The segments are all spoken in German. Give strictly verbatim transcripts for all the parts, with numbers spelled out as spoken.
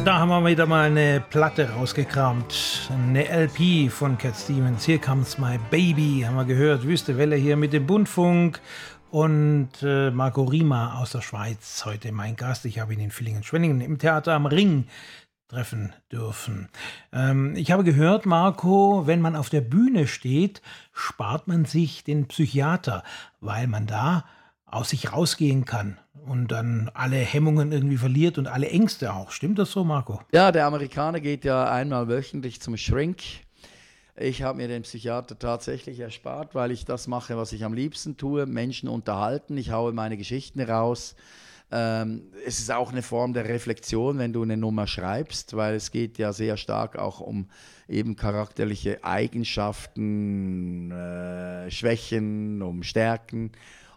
Da haben wir wieder mal eine Platte rausgekramt, eine L P von Cat Stevens. Here Comes My Baby, haben wir gehört. Wüste Welle hier mit dem Bundfunk und äh, Marco Rima aus der Schweiz, heute mein Gast. Ich habe ihn in Villingen-Schwenningen im Theater am Ring treffen dürfen. Ähm, ich habe gehört, Marco, wenn man auf der Bühne steht, spart man sich den Psychiater, weil man da aus sich rausgehen kann und dann alle Hemmungen irgendwie verliert und alle Ängste auch. Stimmt das so, Marco? Ja, der Amerikaner geht ja einmal wöchentlich zum Shrink. Ich habe mir den Psychiater tatsächlich erspart, weil ich das mache, was ich am liebsten tue, Menschen unterhalten. Ich haue meine Geschichten raus. Ähm, es ist auch eine Form der Reflexion, wenn du eine Nummer schreibst, weil es geht ja sehr stark auch um eben charakterliche Eigenschaften, äh, Schwächen, um Stärken.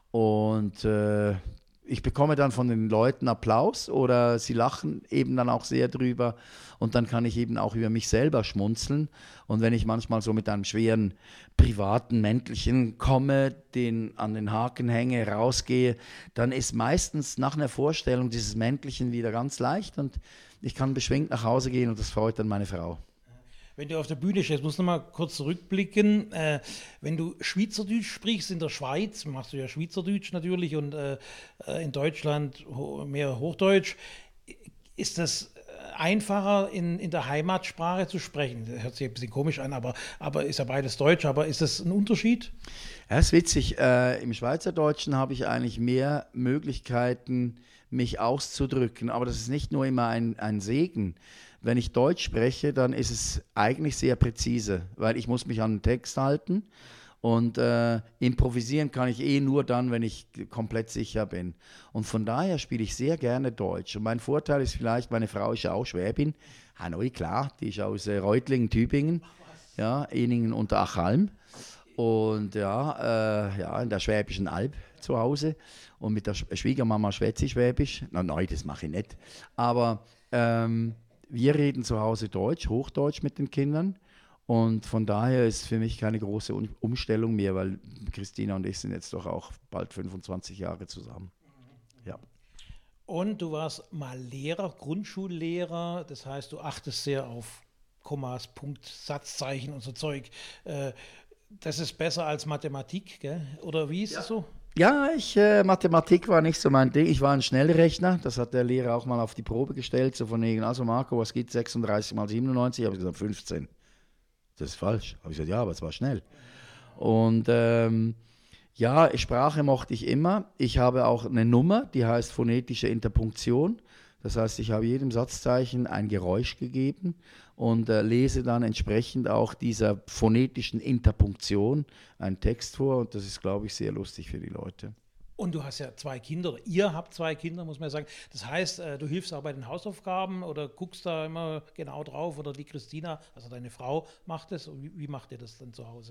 Und äh, ich bekomme dann von den Leuten Applaus oder sie lachen eben dann auch sehr drüber und dann kann ich eben auch über mich selber schmunzeln. Und wenn ich manchmal so mit einem schweren privaten Mäntelchen komme, den an den Haken hänge, rausgehe, dann ist meistens nach einer Vorstellung dieses Mäntelchen wieder ganz leicht und ich kann beschwingt nach Hause gehen und das freut dann meine Frau. Wenn du auf der Bühne stehst, musst du noch mal kurz zurückblicken. Äh, wenn du Schweizerdeutsch sprichst in der Schweiz, machst du ja Schweizerdeutsch natürlich und äh, in Deutschland mehr Hochdeutsch, ist das einfacher in, in der Heimatsprache zu sprechen? Das hört sich ein bisschen komisch an, aber, aber ist ja beides Deutsch, aber ist das ein Unterschied? Ja, ist witzig. Äh, im Schweizerdeutschen habe ich eigentlich mehr Möglichkeiten, mich auszudrücken, aber das ist nicht nur immer ein, ein Segen. Wenn ich Deutsch spreche, dann ist es eigentlich sehr präzise, weil ich muss mich an den Text halten und äh, improvisieren kann ich eh nur dann, wenn ich komplett sicher bin. Und von daher spiele ich sehr gerne Deutsch. Und mein Vorteil ist vielleicht, meine Frau ist ja auch Schwäbin, Hanoi, klar, die ist aus äh, Reutlingen, Tübingen, ja, Ehningen unter Achalm. Und ja, äh, ja, in der Schwäbischen Alb zu Hause. Und mit der Schwiegermama schwätze ich Schwäbisch. Na, nein, das mache ich nicht. Aber ähm, wir reden zu Hause Deutsch, Hochdeutsch mit den Kindern. Und von daher ist für mich keine große Umstellung mehr, weil Christina und ich sind jetzt doch auch bald fünfundzwanzig Jahre zusammen. Ja. Und du warst mal Lehrer, Grundschullehrer. Das heißt, du achtest sehr auf Kommas, Punkt, Satzzeichen und so Zeug. Äh, das ist besser als Mathematik, gell? Oder wie ist ja. es so? Ja, ich, äh, Mathematik war nicht so mein Ding. Ich war ein Schnellrechner. Das hat der Lehrer auch mal auf die Probe gestellt. So von wegen, also Marco, was gibt sechsunddreißig mal siebenundneunzig? Ich habe gesagt, fünfzehn. Das ist falsch. Habe ich gesagt, ja, aber es war schnell. Und ähm, ja, Sprache mochte ich immer. Ich habe auch eine Nummer, die heißt phonetische Interpunktion. Das heißt, ich habe jedem Satzzeichen ein Geräusch gegeben und äh, lese dann entsprechend auch dieser phonetischen Interpunktion einen Text vor. Und das ist, glaube ich, sehr lustig für die Leute. Und du hast ja zwei Kinder, oder ihr habt zwei Kinder, muss man ja sagen. Das heißt, äh, du hilfst auch bei den Hausaufgaben oder guckst da immer genau drauf oder die Christina, also deine Frau, macht es. Wie, wie macht ihr das dann zu Hause?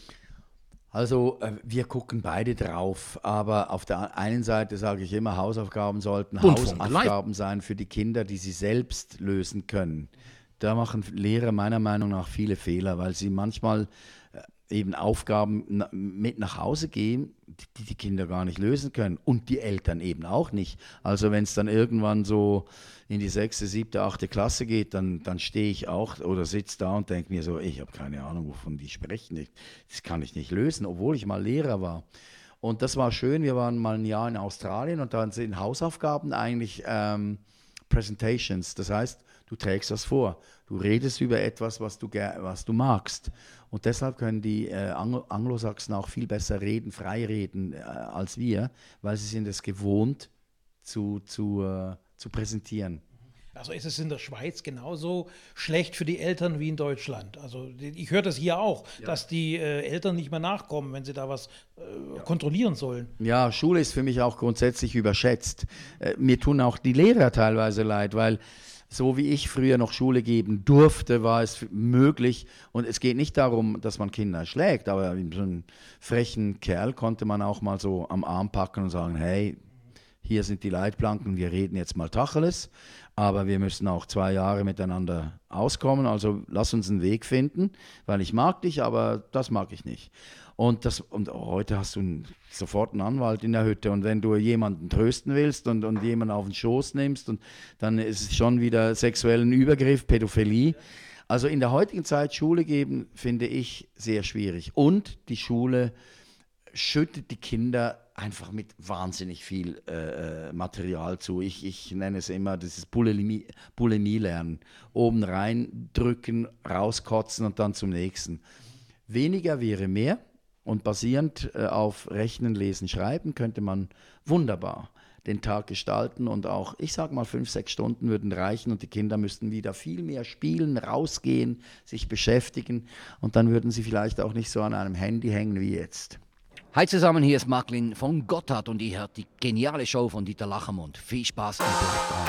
Also äh, wir gucken beide drauf, aber auf der einen Seite sage ich immer, Hausaufgaben sollten Rundfunk Hausaufgaben sein für die Kinder, die sie selbst lösen können. Da machen Lehrer meiner Meinung nach viele Fehler, weil sie manchmal äh, eben Aufgaben na, mit nach Hause geben, die die Kinder gar nicht lösen können und die Eltern eben auch nicht. Also wenn es dann irgendwann so in die sechste, siebte, achte Klasse geht, dann, dann stehe ich auch oder sitze da und denke mir so, ich habe keine Ahnung, wovon die sprechen. Das kann ich nicht lösen, obwohl ich mal Lehrer war. Und das war schön, wir waren mal ein Jahr in Australien und dann sind Hausaufgaben eigentlich ähm, Presentations. Das heißt, du trägst das vor. Du redest über etwas, was du, was du magst. Und deshalb können die äh, Anglo- Anglosachsen auch viel besser reden, frei reden äh, als wir, weil sie sind es gewohnt zu, zu, äh, zu präsentieren. Also ist es in der Schweiz genauso schlecht für die Eltern wie in Deutschland? Also ich höre das hier auch, ja. dass die äh, Eltern nicht mehr nachkommen, wenn sie da was äh, ja. kontrollieren sollen. Ja, Schule ist für mich auch grundsätzlich überschätzt. Äh, mir tun auch die Lehrer teilweise leid, weil so wie ich früher noch Schule geben durfte, war es möglich. Und es geht nicht darum, dass man Kinder schlägt, aber so einen frechen Kerl konnte man auch mal so am Arm packen und sagen, hey, hier sind die Leitplanken, wir reden jetzt mal Tacheles, aber wir müssen auch zwei Jahre miteinander auskommen, also lass uns einen Weg finden, weil ich mag dich, aber das mag ich nicht. Und, das, und heute hast du einen, sofort einen Anwalt in der Hütte. Und wenn du jemanden trösten willst und, und jemanden auf den Schoß nimmst, und dann ist es schon wieder sexuellen Übergriff, Pädophilie. Also in der heutigen Zeit Schule geben, finde ich sehr schwierig. Und die Schule schüttet die Kinder einfach mit wahnsinnig viel äh, Material zu. Ich, ich nenne es immer dieses Bulimie, Bulimie-Lernen. Oben reindrücken, rauskotzen und dann zum nächsten. Weniger wäre mehr. Und basierend äh, auf Rechnen, Lesen, Schreiben könnte man wunderbar den Tag gestalten und auch, ich sage mal, fünf, sechs Stunden würden reichen und die Kinder müssten wieder viel mehr spielen, rausgehen, sich beschäftigen und dann würden sie vielleicht auch nicht so an einem Handy hängen wie jetzt. Hi zusammen, hier ist Marklin von Gotthard und ihr hört die geniale Show von Dieter Lachermund. Viel Spaß und bleibt dran.